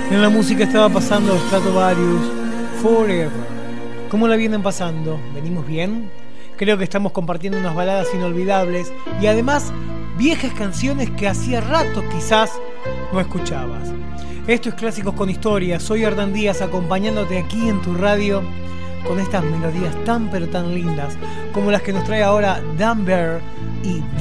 En la música estaba pasando Stratovarius, Forever. ¿Cómo la vienen pasando? ¿Venimos bien? Creo que estamos compartiendo unas baladas inolvidables y además viejas canciones que hacía rato quizás no escuchabas. Esto es Clásicos con Historia. Soy Hernán Díaz acompañándote aquí en tu radio con estas melodías tan pero tan lindas como las que nos trae ahora Dan Bear y